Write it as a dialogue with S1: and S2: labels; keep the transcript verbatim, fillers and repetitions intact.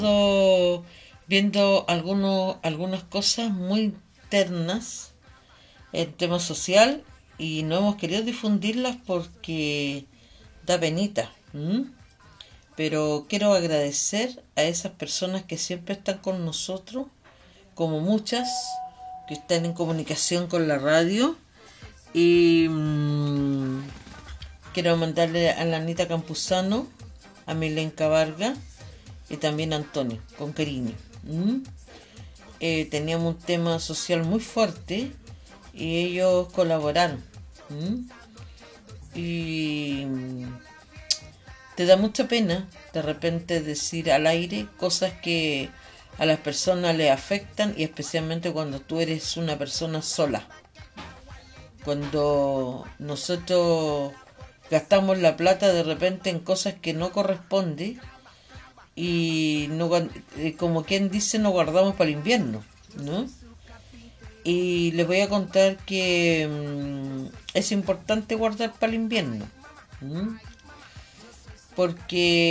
S1: estado viendo algunos, algunas cosas muy internas en tema social y no hemos querido difundirlas porque da penita. ¿m? Pero quiero agradecer a esas personas que siempre están con nosotros, como muchas que están en comunicación con la radio. Y mmm, quiero mandarle a la Anita Campuzano, a Milenka Vargas y también a Antonio, con cariño. ¿Mm? Eh, teníamos un tema social muy fuerte y ellos colaboraron. ¿Mm? Y te da mucha pena de repente decir al aire cosas que a las personas les afectan, y especialmente cuando tú eres una persona sola. Cuando nosotros gastamos la plata de repente en cosas que no corresponde y no, como quien dice, no guardamos para el invierno, ¿no? Y les voy a contar que mmm, es importante guardar para el invierno, ¿m? Porque